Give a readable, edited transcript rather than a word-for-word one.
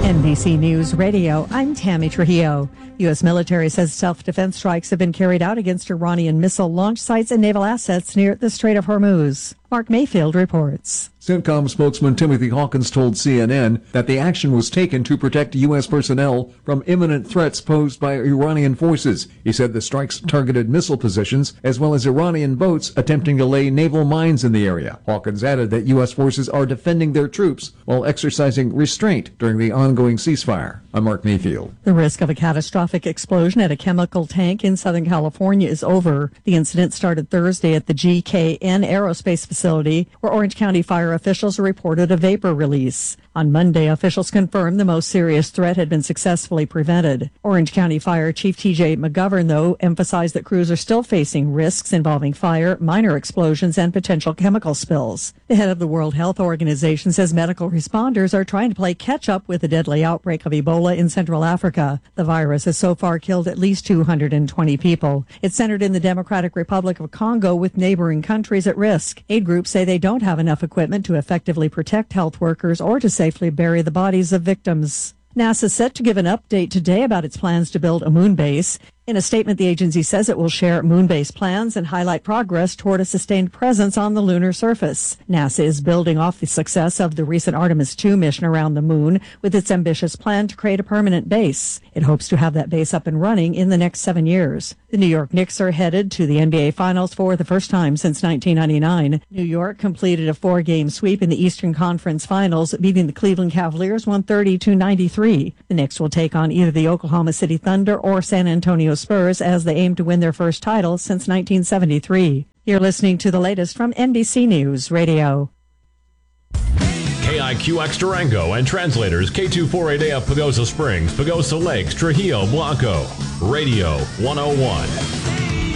NBC News Radio, I'm Tammy Trujillo. U.S. military says self-defense strikes have been carried out against Iranian missile launch sites and naval assets near the Strait of Hormuz. Mark Mayfield reports. CENTCOM spokesman Timothy Hawkins told CNN that the action was taken to protect U.S. personnel from imminent threats posed by Iranian forces. He said the strikes targeted missile positions as well as Iranian boats attempting to lay naval mines in the area. Hawkins added that U.S. forces are defending their troops while exercising restraint during the ongoing ceasefire. I'm Mark Mayfield. The risk of a catastrophic explosion at a chemical tank in Southern California is over. The incident started Thursday at the GKN Aerospace facility, where Orange County fire officials reported a vapor release. On Monday, officials confirmed the most serious threat had been successfully prevented. Orange County Fire Chief T.J. McGovern, though, emphasized that crews are still facing risks involving fire, minor explosions, and potential chemical spills. The head of the World Health Organization says medical responders are trying to play catch-up with the deadly outbreak of Ebola in Central Africa. The virus has so far killed at least 220 people. It's centered in the Democratic Republic of Congo, with neighboring countries at risk. Aid groups say they don't have enough equipment to effectively protect health workers or to safely bury the bodies of victims. NASA is set to give an update today about its plans to build a moon base. In a statement, the agency says it will share moon base plans and highlight progress toward a sustained presence on the lunar surface. NASA is building off the success of the recent Artemis II mission around the moon with its ambitious plan to create a permanent base. It hopes to have that base up and running in the next 7 years. The New York Knicks are headed to the NBA Finals for the first time since 1999. New York completed a 4-game sweep in the Eastern Conference Finals, beating the Cleveland Cavaliers 130-93. The Knicks will take on either the Oklahoma City Thunder or San Antonio Spurs as they aim to win their first title since 1973. You're listening to the latest from NBC News Radio. KIQX Durango and translators K248AF Pagosa Springs, Pagosa Lakes, Trujillo, Blanco. Radio 101.